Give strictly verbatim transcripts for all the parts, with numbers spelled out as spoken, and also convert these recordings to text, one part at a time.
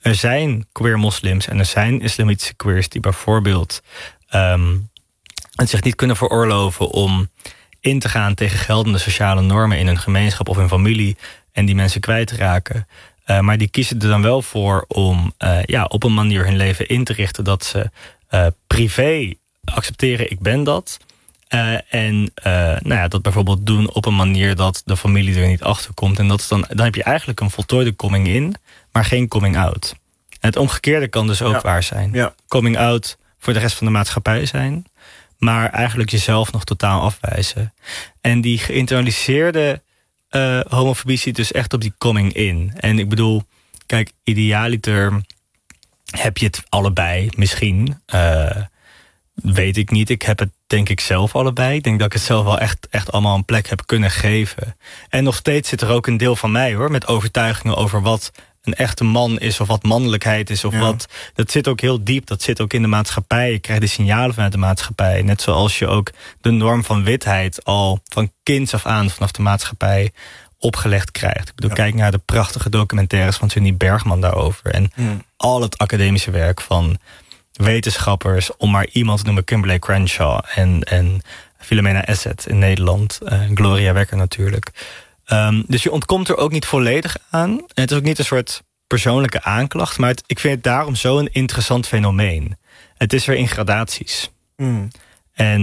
er zijn queer moslims en er zijn islamitische queers die bijvoorbeeld um, het zich niet kunnen veroorloven om in te gaan tegen geldende sociale normen in hun gemeenschap of hun familie en die mensen kwijt te raken. Uh, maar die kiezen er dan wel voor om uh, ja, op een manier hun leven in te richten dat ze uh, privé accepteren, ik ben dat. Uh, en uh, nou ja, dat bijvoorbeeld doen op een manier dat de familie er niet achter komt. En dat is dan, dan heb je eigenlijk een voltooide coming in, maar geen coming out. En het omgekeerde kan dus ook ja. waar zijn. Ja. Coming out voor de rest van de maatschappij zijn, maar eigenlijk jezelf nog totaal afwijzen. En die geïnternaliseerde uh, homofobie zit dus echt op die coming in. En ik bedoel, kijk, idealiter heb je het allebei misschien. Uh, weet ik niet. Ik heb het denk ik zelf allebei. Ik denk dat ik het zelf wel echt, echt allemaal een plek heb kunnen geven. En nog steeds zit er ook een deel van mij hoor, met overtuigingen over wat een echte man is, of wat mannelijkheid is, of ja. wat. Dat zit ook heel diep, dat zit ook in de maatschappij. Je krijgt de signalen vanuit de maatschappij. Net zoals je ook de norm van witheid al van kinds af aan vanaf de maatschappij opgelegd krijgt. Ik bedoel, ja. kijk naar de prachtige documentaires van Sunny Bergman daarover. En ja. al het academische werk van wetenschappers, om maar iemand te noemen, Kimberlé Crenshaw en, en Philomena Asset in Nederland. Uh, Gloria Wekker natuurlijk. Um, dus je ontkomt er ook niet volledig aan. En het is ook niet een soort persoonlijke aanklacht, maar het, ik vind het daarom zo'n interessant fenomeen. Het is er in gradaties. Mm. En,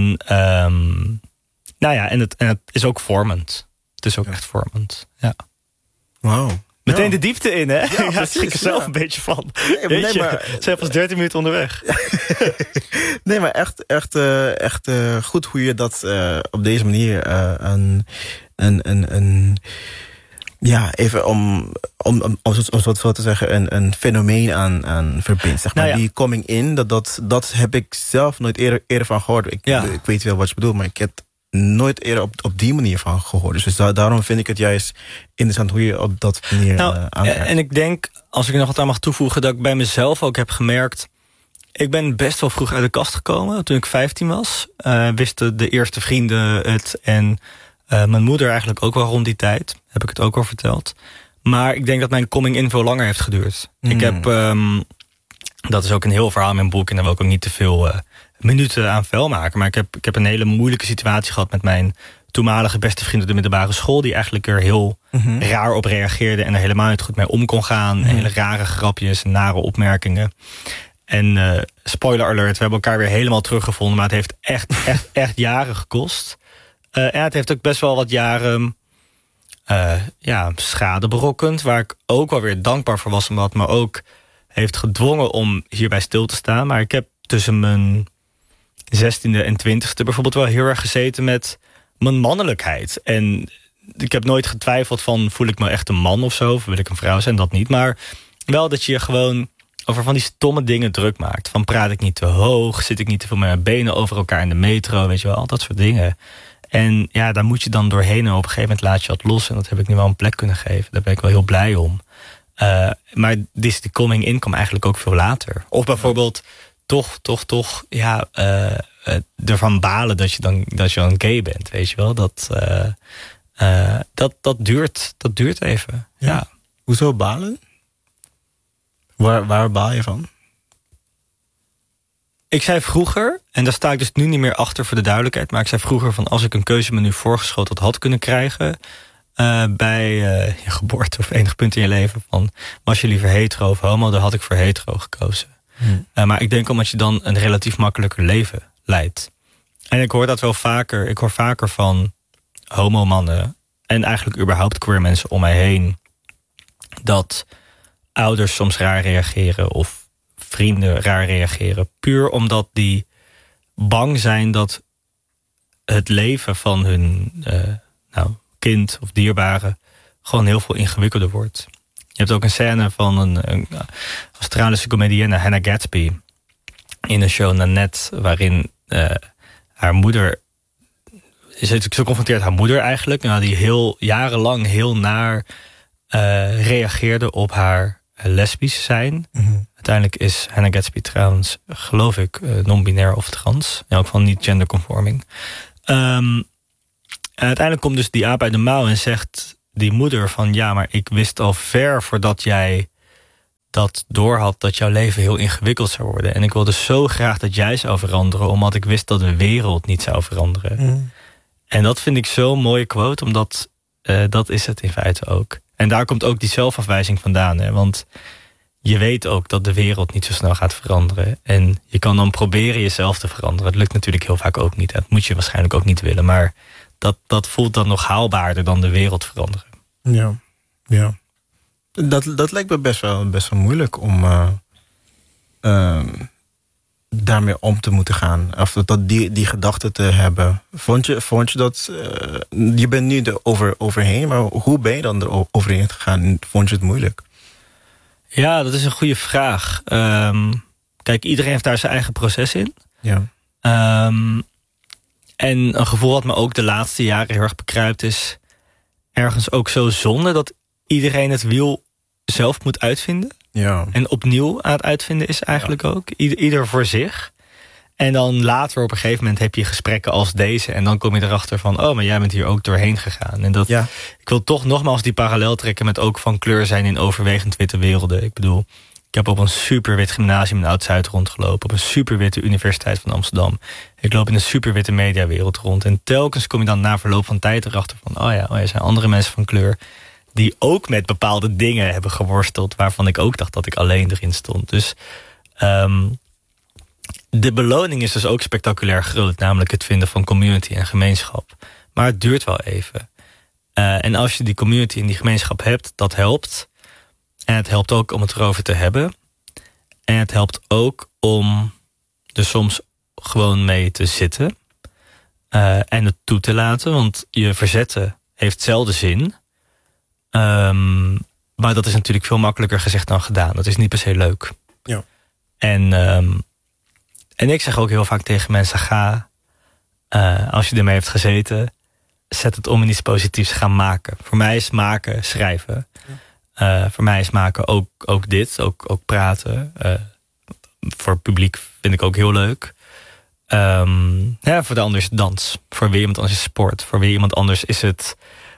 um, nou ja, en het, en het is ook vormend. Het is ook ja. echt vormend. Ja. Wauw. Meteen ja. de diepte in, hè? Ja, ja ik schrik er zelf ja. een beetje van. Nee, nee, maar we zijn pas dertien minuten onderweg. Nee, maar echt, echt, uh, echt uh, goed hoe je dat uh, op deze manier uh, een, een, een, een, ja, even om, om, om, om, om zo te zeggen, een, een fenomeen aan, aan verbindt. Zeg maar. Nou ja. Die coming in, dat, dat, dat heb ik zelf nooit eerder, eerder van gehoord. Ik, ja. ik weet wel wat je bedoelt, maar ik heb nooit eerder op, op die manier van gehoord. Dus da- daarom vind ik het juist interessant hoe je op dat manier nou, uh, aankijkt. En ik denk, als ik er nog wat aan mag toevoegen, dat ik bij mezelf ook heb gemerkt, ik ben best wel vroeg uit de kast gekomen. Toen ik vijftien was, uh, wisten de eerste vrienden het en uh, mijn moeder eigenlijk ook wel rond die tijd. Heb ik het ook al verteld. Maar ik denk dat mijn coming in veel langer heeft geduurd. Mm. Ik heb, um, dat is ook een heel verhaal in mijn boek en daar wil ik ook niet te veel uh, minuten aan vuil maken. Maar ik heb, ik heb een hele moeilijke situatie gehad met mijn toenmalige beste vriend op de middelbare school, die eigenlijk er heel mm-hmm. raar op reageerde en er helemaal niet goed mee om kon gaan. Mm-hmm. Hele rare grapjes, nare opmerkingen. En uh, spoiler alert, we hebben elkaar weer helemaal teruggevonden, maar het heeft echt, echt, echt jaren gekost. Uh, en het heeft ook best wel wat jaren uh, ja, schade berokkend, waar ik ook wel weer dankbaar voor was, omdat het me ook heeft gedwongen om hierbij stil te staan. Maar ik heb tussen mijn zestiende en twintigste bijvoorbeeld wel heel erg gezeten met mijn mannelijkheid. En ik heb nooit getwijfeld van, voel ik me echt een man of zo, of wil ik een vrouw zijn, dat niet. Maar wel dat je je gewoon over van die stomme dingen druk maakt. Van praat ik niet te hoog, zit ik niet te veel met mijn benen over elkaar in de metro, weet je wel, al dat soort dingen. En ja, daar moet je dan doorheen en op een gegeven moment laat je dat los. En dat heb ik nu wel een plek kunnen geven. Daar ben ik wel heel blij om. Uh, maar this, die coming in kwam eigenlijk ook veel later. Of bijvoorbeeld toch, toch, toch, ja, uh, uh, ervan balen dat je dan, dat je dan gay bent, weet je wel. Dat, uh, uh, dat, dat, duurt, dat duurt even, ja. ja. Hoezo balen? Waar, waar baal je van? Ik zei vroeger, en daar sta ik dus nu niet meer achter voor de duidelijkheid, maar ik zei vroeger van als ik een keuzemenu voorgeschoteld had kunnen krijgen uh, bij uh, je geboorte of enig punt in je leven van was je liever hetero of homo, dan had ik voor hetero gekozen. Hmm. Uh, maar ik denk omdat je dan een relatief makkelijker leven leidt. En ik hoor dat wel vaker, ik hoor vaker van homomannen en eigenlijk überhaupt queer mensen om mij heen dat ouders soms raar reageren of vrienden raar reageren. Puur omdat die bang zijn dat het leven van hun uh, nou, kind of dierbare gewoon heel veel ingewikkelder wordt. Je hebt ook een scène van een, een Australische comedienne, Hannah Gadsby, in een show Nanette, waarin uh, haar moeder, ze, ze confronteert haar moeder eigenlijk, nou, die heel jarenlang heel naar uh, reageerde op haar lesbisch zijn. Mm-hmm. Uiteindelijk is Hannah Gadsby trouwens, geloof ik, uh, non-binair of trans. In elk geval niet genderconforming. Um, en uiteindelijk komt dus die aap uit de mouw en zegt die moeder van ja, maar ik wist al ver voordat jij dat doorhad dat jouw leven heel ingewikkeld zou worden. En ik wilde zo graag dat jij zou veranderen, omdat ik wist dat de wereld niet zou veranderen. Mm. En dat vind ik zo'n mooie quote, omdat uh, dat is het in feite ook. En daar komt ook die zelfafwijzing vandaan. Hè? Want je weet ook dat de wereld niet zo snel gaat veranderen. En je kan dan proberen jezelf te veranderen. Het lukt natuurlijk heel vaak ook niet. Dat moet je waarschijnlijk ook niet willen. Maar dat, dat voelt dan nog haalbaarder dan de wereld veranderen. Ja, ja. Dat, dat lijkt me best wel, best wel moeilijk om uh, uh, daarmee om te moeten gaan. Of dat, die, die gedachte te hebben. Vond je, vond je dat... Uh, je bent nu er over, overheen, maar hoe ben je dan er overheen gegaan? Vond je het moeilijk? Ja, dat is een goede vraag. Um, kijk, iedereen heeft daar zijn eigen proces in. Ja. Um, en een gevoel wat me ook de laatste jaren heel erg bekruipt is... ergens ook zo zonde dat iedereen het wiel zelf moet uitvinden. Ja. En opnieuw aan het uitvinden is eigenlijk ja. ook. Ieder, ieder voor zich. En dan later op een gegeven moment heb je gesprekken als deze. En dan kom je erachter van, oh, maar jij bent hier ook doorheen gegaan. En dat, ja. ik wil toch nogmaals die parallel trekken met ook van kleur zijn in overwegend witte werelden. Ik bedoel, ik heb op een super wit gymnasium in Oud-Zuid rondgelopen. Op een super witte Universiteit van Amsterdam. Ik loop in een super witte mediawereld rond. En telkens kom je dan na verloop van tijd erachter van, oh ja, oh ja, er zijn andere mensen van kleur die ook met bepaalde dingen hebben geworsteld, waarvan ik ook dacht dat ik alleen erin stond. Dus um, de beloning is dus ook spectaculair groot, namelijk het vinden van community en gemeenschap. Maar het duurt wel even. Uh, en als je die community en die gemeenschap hebt, dat helpt. En het helpt ook om het erover te hebben. En het helpt ook om er soms gewoon mee te zitten. Uh, en het toe te laten, want je verzetten heeft zelden zin. Um, maar dat is natuurlijk veel makkelijker gezegd dan gedaan. Dat is niet per se leuk. Ja. En, um, en ik zeg ook heel vaak tegen mensen, ga, uh, als je ermee hebt gezeten, zet het om in iets positiefs, gaan maken. Voor mij is maken schrijven. Ja. Uh, voor mij is maken ook, ook dit, ook, ook praten. Uh, voor het publiek vind ik ook heel leuk. Um, ja, voor de ander is het dans. Voor weer iemand anders is het sport. Voor weer iemand anders is het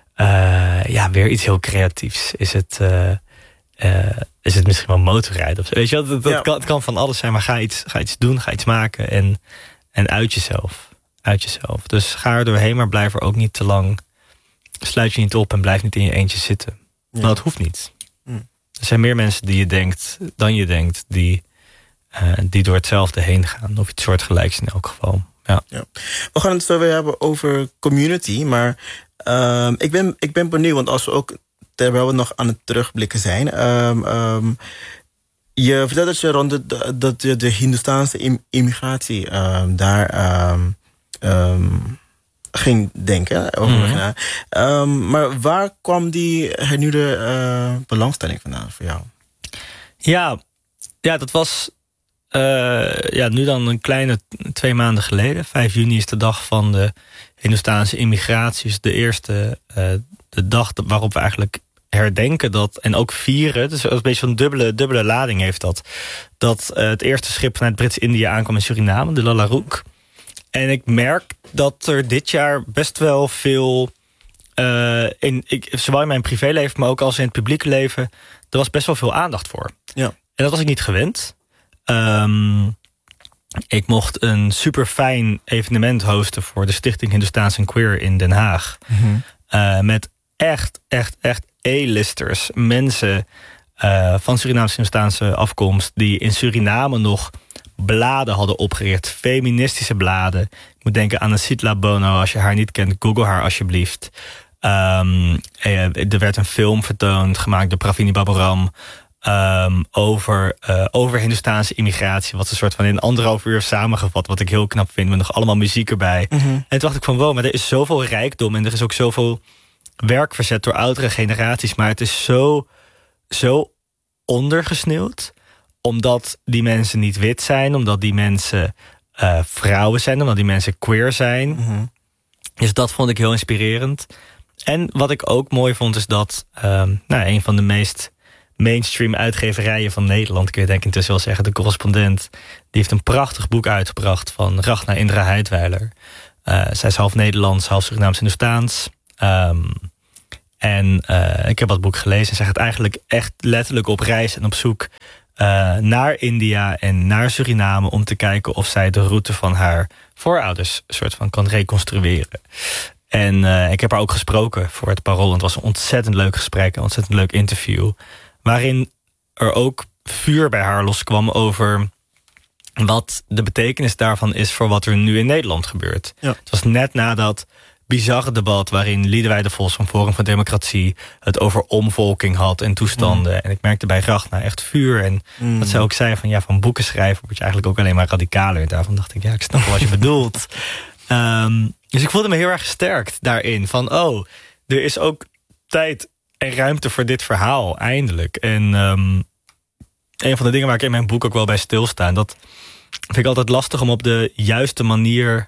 uh, ja, weer iets heel creatiefs. Is het, uh, uh, is het misschien wel motorrijden? Of zo. Weet je, dat, dat ja. kan, het kan van alles zijn, maar ga iets, ga iets doen, ga iets maken en, en uit jezelf. Uit jezelf. Dus ga er doorheen, maar blijf er ook niet te lang. Sluit je niet op en blijf niet in je eentje zitten. Ja. Maar dat hoeft niet. Hm. Er zijn meer mensen die je denkt, dan je denkt, die, uh, die door hetzelfde heen gaan. Of iets soortgelijks in elk geval. Ja. Ja. We gaan het zo weer hebben over community, maar uh, ik, ben, ik ben benieuwd, want als we ook, terwijl we nog aan het terugblikken zijn, um, um, je vertelt dat je rond de, dat je de Hindoestaanse immigratie um, daar um, um, ging denken. Over mm-hmm. um, maar waar kwam die hernieuwde uh, belangstelling vandaan voor jou? Ja, ja dat was uh, ja, nu dan een kleine twee maanden geleden. vijf juni is de dag van de Hindoestaanse immigratie. Is de eerste uh, de dag waarop we eigenlijk herdenken dat en ook vieren. Dus een beetje een dubbele, dubbele lading heeft dat. Dat uh, het eerste schip vanuit Brits-Indië aankwam in Suriname, de Lalaroek. En ik merk dat er dit jaar best wel veel Uh, in, ik, zowel in mijn privéleven, maar ook als in het publieke leven, er was best wel veel aandacht voor. Ja. En dat was ik niet gewend. Um, ik mocht een super fijn evenement hosten voor de Stichting Hindoestaans en Queer in Den Haag. Mm-hmm. Uh, met echt, echt, echt A-listers. Mensen uh, van Surinaamse Hindoestaanse afkomst die in Suriname nog bladen hadden opgericht. Feministische bladen. Ik moet denken aan Sitla Bono. Als je haar niet kent, google haar alsjeblieft. Um, er werd een film vertoond, gemaakt door Pravini Baburam. Um, over, uh, over Hindoestaanse immigratie. Wat een soort van in anderhalf uur samengevat. Wat ik heel knap vind. Met nog allemaal muziek erbij. Mm-hmm. En toen dacht ik van wow, maar er is zoveel rijkdom. En er is ook zoveel werk verzet door oudere generaties. Maar het is zo, zo ondergesneeuwd. Omdat die mensen niet wit zijn. Omdat die mensen uh, vrouwen zijn. Omdat die mensen queer zijn. Mm-hmm. Dus dat vond ik heel inspirerend. En wat ik ook mooi vond is dat um, nou, een van de meest mainstream uitgeverijen van Nederland, kun je denk ik intussen wel zeggen, De Correspondent, die heeft een prachtig boek uitgebracht van Ragna Indra Heidweiler. Uh, zij is half Nederlands, half Surinaams Hindoestaans. Um, En uh, ik heb dat boek gelezen en zij gaat eigenlijk echt letterlijk op reis en op zoek uh, naar India en naar Suriname om te kijken of zij de route van haar voorouders soort van kan reconstrueren. En uh, ik heb haar ook gesproken voor het Parool. En het was een ontzettend leuk gesprek, een ontzettend leuk interview. Waarin er ook vuur bij haar loskwam over wat de betekenis daarvan is voor wat er nu in Nederland gebeurt. Ja. Het was net na dat bizarre debat waarin Liedewij de Vos van Forum voor Democratie het over omvolking had en toestanden. Mm. En ik merkte bij Ragna echt vuur. En mm. dat zij ook zei van ja, van boeken schrijven word je eigenlijk ook alleen maar radicaler. Daarvan dacht ik, ja, ik snap wel wat je bedoelt. Um, dus ik voelde me heel erg gesterkt daarin. Van oh, er is ook tijd en ruimte voor dit verhaal, eindelijk. En um, een van de dingen waar ik in mijn boek ook wel bij stilsta, dat vind ik altijd lastig om op de juiste manier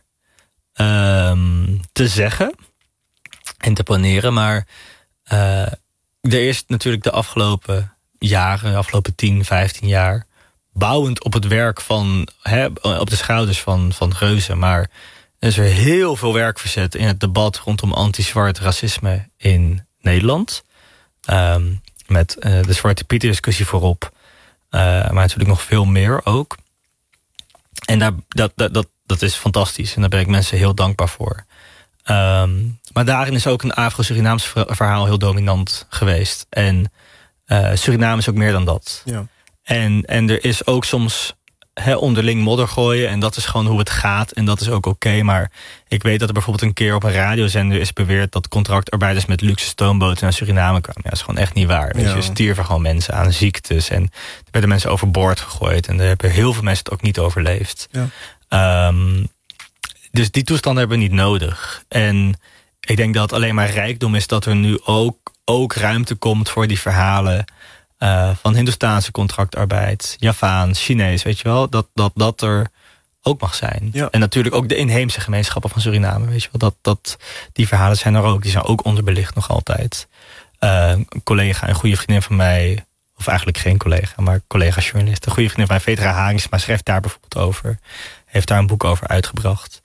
um, te zeggen en te planeren. Maar uh, er is natuurlijk de afgelopen jaren, de afgelopen tien, vijftien jaar, bouwend op het werk van, hè, op de schouders van, van reuzen. Maar er is er heel veel werk verzet in het debat rondom anti-zwart racisme in Nederland. Um, met uh, de Zwarte Piet discussie voorop. Uh, maar natuurlijk nog veel meer ook. En daar, dat, dat, dat, dat is fantastisch. En daar ben ik mensen heel dankbaar voor. Um, maar daarin is ook een Afro-Surinaams verhaal heel dominant geweest. En uh, Suriname is ook meer dan dat. Ja. En, en er is ook soms he, onderling modder gooien. En dat is gewoon hoe het gaat. En dat is ook oké. Okay, maar ik weet dat er bijvoorbeeld een keer op een radiozender is beweerd dat contractarbeiders met luxe stoomboten naar Suriname kwamen. Ja, dat is gewoon echt niet waar. Weet je, er stierven gewoon mensen aan ziektes. En er werden mensen overboord gegooid. En er hebben heel veel mensen het ook niet overleefd. Ja. Um, dus die toestanden hebben we niet nodig. En ik denk dat het alleen maar rijkdom is dat er nu ook, ook ruimte komt voor die verhalen Uh, van Hindoestaanse contractarbeid, Javaans, Chinees, weet je wel, dat dat, dat er ook mag zijn. Ja. En natuurlijk ook de inheemse gemeenschappen van Suriname, weet je wel, dat, dat, die verhalen zijn er ook, die zijn ook onderbelicht nog altijd. Uh, een collega, een goede vriendin van mij, of eigenlijk geen collega, maar collega-journalist, een goede vriendin van mij, Vetra Haringsma, schrijft daar bijvoorbeeld over, heeft daar een boek over uitgebracht.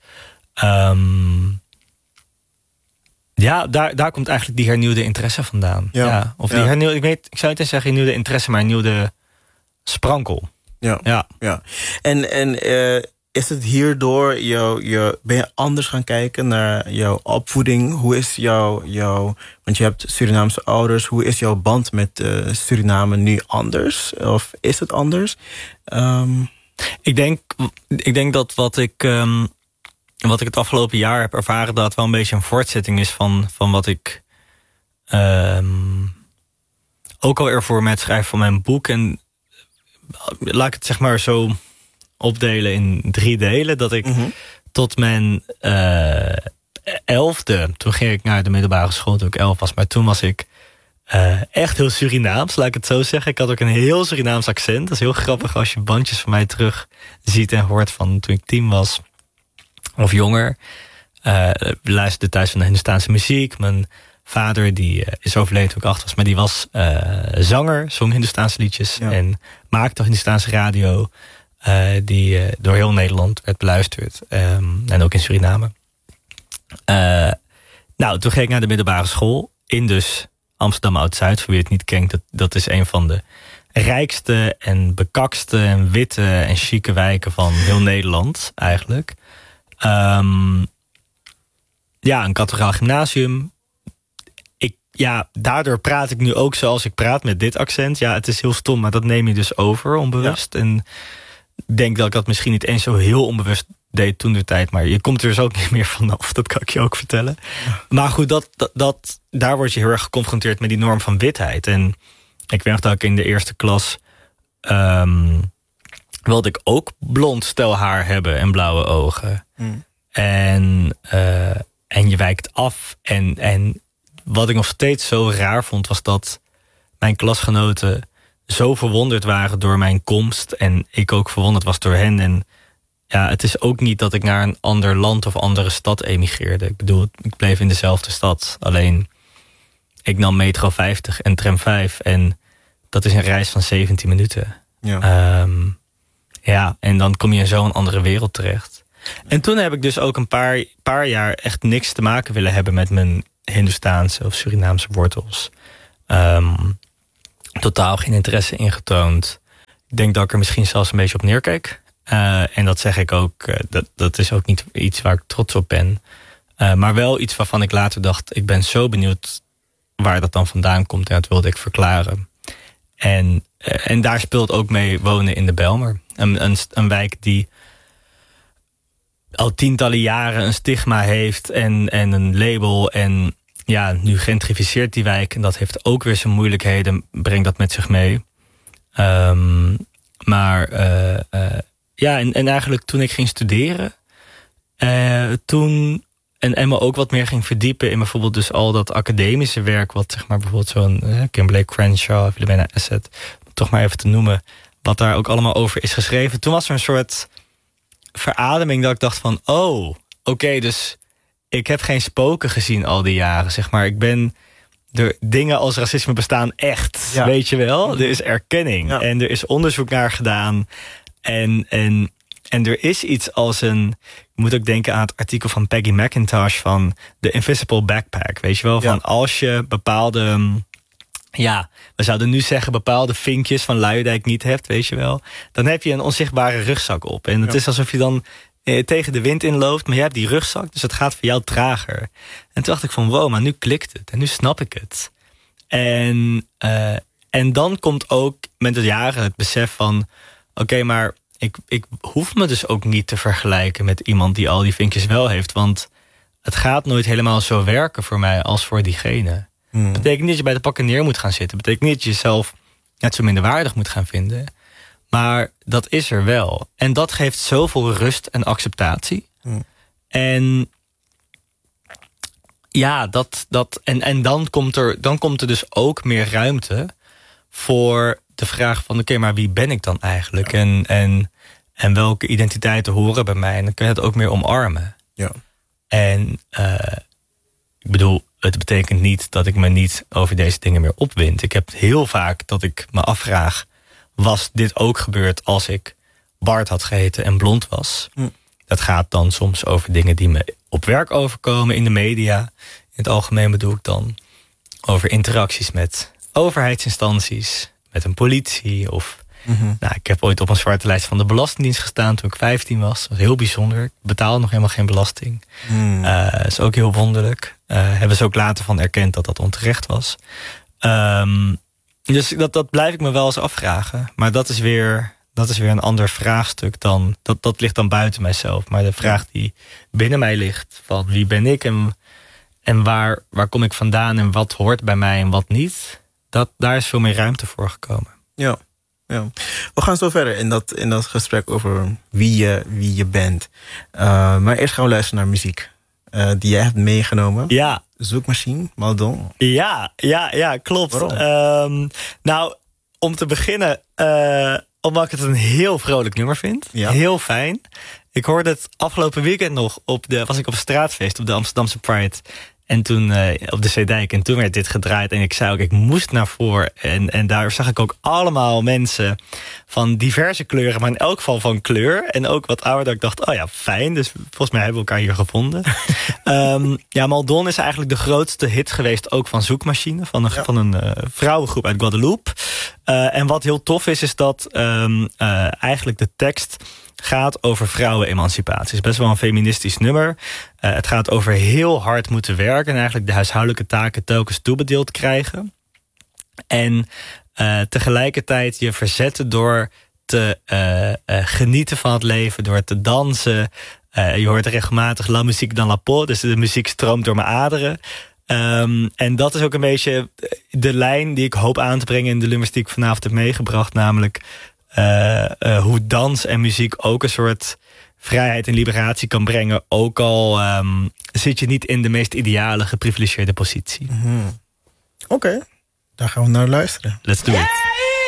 Um, Ja, daar, daar komt eigenlijk die hernieuwde interesse vandaan. Ja. Ja, of die ja. hernieuwde, ik weet, ik zou niet eens zeggen hernieuwde interesse, maar hernieuwde sprankel. Ja, ja. ja. En, en uh, is het hierdoor, jou, jou, ben je anders gaan kijken naar jouw opvoeding? Hoe is jouw, jouw, want je hebt Surinaamse ouders, hoe is jouw band met uh, Suriname nu anders? Of is het anders? Um, ik, denk, ik denk dat wat ik Um, wat ik het afgelopen jaar heb ervaren, dat het wel een beetje een voortzetting is van, van wat ik um, ook al ervoor met schrijven van mijn boek. En laat ik het zeg maar zo opdelen in drie delen. Dat ik mm-hmm. tot mijn uh, elfde, toen ging ik naar de middelbare school toen ik elf was. Maar toen was ik uh, echt heel Surinaams, laat ik het zo zeggen. Ik had ook een heel Surinaams accent. Dat is heel grappig als je bandjes van mij terug ziet en hoort van toen ik tien was. Of jonger. Uh, luisterde thuis van de Hindoestaanse muziek. Mijn vader die uh, is overleden toen ik acht was. Maar die was uh, zanger, zong Hindoestaanse liedjes. Ja. En maakte Hindoestaanse radio. Uh, die uh, door heel Nederland werd beluisterd. Um, en ook in Suriname. Uh, nou, toen ging ik naar de middelbare school. In dus Amsterdam Oud-Zuid. Voor wie het niet kent, dat, dat is een van de rijkste en bekakste en witte en chique wijken van heel Nederland eigenlijk. Um, ja, een kathedraal gymnasium. Ik, ja, daardoor praat ik nu ook zoals ik praat met dit accent. Ja, het is heel stom, maar dat neem je dus over onbewust. Ja. En ik denk dat ik dat misschien niet eens zo heel onbewust deed toen de tijd. Maar je komt er dus ook niet meer vanaf, dat kan ik je ook vertellen. Ja. Maar goed, dat, dat, dat, daar word je heel erg geconfronteerd met die norm van witheid. En ik weet nog dat ik in de eerste klas Um, wilde ik ook blond stelhaar hebben en blauwe ogen. Mm. En, uh, en je wijkt af. En, en wat ik nog steeds zo raar vond, was dat mijn klasgenoten zo verwonderd waren door mijn komst. En ik ook verwonderd was door hen. En ja, het is ook niet dat ik naar een ander land of andere stad emigreerde. Ik bedoel, ik bleef in dezelfde stad. Alleen, ik nam metro vijftig en tram vijf. En dat is een reis van zeventien minuten. Ja. Um, Ja, en dan kom je in zo'n andere wereld terecht. En toen heb ik dus ook een paar, paar jaar echt niks te maken willen hebben met mijn Hindoestaanse of Surinaamse wortels. Um, totaal geen interesse ingetoond. Ik denk dat ik er misschien zelfs een beetje op neerkeek. Uh, en dat zeg ik ook, uh, dat, dat is ook niet iets waar ik trots op ben. Uh, maar wel iets waarvan ik later dacht, ik ben zo benieuwd waar dat dan vandaan komt. En dat wilde ik verklaren. En, uh, en daar speelt ook mee wonen in de Bijlmer. Een, een, een wijk die al tientallen jaren een stigma heeft en, en een label. En ja, nu gentrificeert die wijk. En dat heeft ook weer zijn moeilijkheden. Brengt dat met zich mee. Um, maar uh, uh, ja, en, en eigenlijk toen ik ging studeren. Uh, toen... En, en me ook wat meer ging verdiepen in bijvoorbeeld dus al dat academische werk. Wat zeg maar bijvoorbeeld zo'n uh, Kimberlé Crenshaw, Philomena Asset, toch maar even te noemen. Wat daar ook allemaal over is geschreven. Toen was er een soort verademing dat ik dacht van, oh, oké, okay, dus ik heb geen spoken gezien al die jaren, zeg maar. Ik ben, de dingen als racisme bestaan echt, ja. Weet je wel. Er is erkenning ja. En er is onderzoek naar gedaan. En, en, en er is iets als een, je moet ook denken aan het artikel van Peggy McIntosh van The Invisible Backpack, weet je wel. Van ja. Als je bepaalde, ja, we zouden nu zeggen bepaalde vinkjes van Luijendijk niet hebt, weet je wel. Dan heb je een onzichtbare rugzak op. En het ja. is alsof je dan eh, tegen de wind inloopt, maar je hebt die rugzak, dus het gaat voor jou trager. En toen dacht ik van, wow, maar nu klikt het. En nu snap ik het. En, uh, en dan komt ook met de jaren het besef van, oké, okay, maar ik, ik hoef me dus ook niet te vergelijken met iemand die al die vinkjes wel heeft. Want het gaat nooit helemaal zo werken voor mij als voor diegene. Hmm. Betekent niet dat je bij de pakken neer moet gaan zitten. Betekent niet dat je jezelf net zo minderwaardig moet gaan vinden. Maar dat is er wel. En dat geeft zoveel rust en acceptatie. Hmm. En ja, dat, dat, en, en dan, komt er, dan komt er dus ook meer ruimte voor de vraag van, oké, okay, maar wie ben ik dan eigenlijk? Ja. En, en, en welke identiteiten horen bij mij? En dan kun je het ook meer omarmen. Ja. En uh, ik bedoel, het betekent niet dat ik me niet over deze dingen meer opwind. Ik heb heel vaak dat ik me afvraag, was dit ook gebeurd als ik Bart had geheten en blond was? Hm. Dat gaat dan soms over dingen die me op werk overkomen in de media. In het algemeen bedoel ik dan over interacties met overheidsinstanties, met een politie. Of mm-hmm. nou, ik heb ooit op een zwarte lijst van de Belastingdienst gestaan toen ik vijftien was. Dat was heel bijzonder. Ik betaalde nog helemaal geen belasting. Mm. Uh, dat is ook heel wonderlijk. Uh, hebben ze ook later van erkend dat dat onterecht was. Um, dus dat, dat blijf ik me wel eens afvragen. Maar dat is weer, dat is weer een ander vraagstuk dan, dat, dat ligt dan buiten mijzelf. Maar de vraag die binnen mij ligt, van wie ben ik en, en waar, waar kom ik vandaan en wat hoort bij mij en wat niet, dat, daar is veel meer ruimte voor gekomen. Ja, ja. We gaan zo verder in dat, in dat gesprek over wie je, wie je bent. Uh, maar eerst gaan we luisteren naar muziek. Uh, die jij hebt meegenomen. Ja. Zoekmachine, Maldon. Ja, ja, ja, klopt. Um, nou, om te beginnen, uh, omdat ik het een heel vrolijk nummer vind. Ja. Heel fijn. Ik hoorde het afgelopen weekend nog, op de, was ik op een straatfeest op de Amsterdamse Pride. En toen uh, op de Zeedijk. En toen werd dit gedraaid. En ik zei ook, ik moest naar voren. En, en daar zag ik ook allemaal mensen van diverse kleuren. Maar in elk geval van kleur. En ook wat ouder. Dat ik dacht, oh ja, fijn. Dus volgens mij hebben we elkaar hier gevonden. um, ja, Maldon is eigenlijk de grootste hit geweest. Ook van Zoekmachine. Van een, ja. van een uh, vrouwengroep uit Guadeloupe. Uh, en wat heel tof is, is dat um, uh, eigenlijk de tekst gaat over vrouwenemancipatie. Het is best wel een feministisch nummer. Uh, het gaat over heel hard moeten werken en eigenlijk de huishoudelijke taken telkens toebedeeld krijgen. En uh, tegelijkertijd je verzetten door te uh, uh, genieten van het leven, door te dansen. Uh, je hoort regelmatig la musique dans la peau, dus de muziek stroomt door mijn aderen. Um, en dat is ook een beetje de lijn die ik hoop aan te brengen in de nummers die ik vanavond heb meegebracht, namelijk Uh, uh, hoe dans en muziek ook een soort vrijheid en liberatie kan brengen. Ook al um, zit je niet in de meest ideale, geprivilegeerde positie. Mm-hmm. Oké, okay. Daar gaan we naar luisteren. Let's do it.